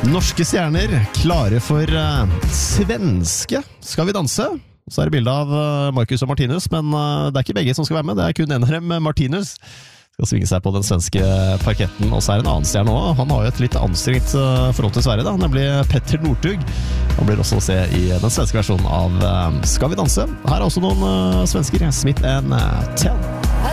Norske stjerner klare for svenske Skal vi danse? Så det bildet av Marcus og Martinus, men det ikke begge som skal være med, det kun en av dem, Martinus. Skal svinge seg på den svenske parketten, og så det en annen stjerne også. Han har jo et litt anstrengt forhold til Sverige, da, nemlig Petter Northug. Han blir også å se i den svenske versjonen av Skal vi danse? Her også noen svensker, Smith & Tell.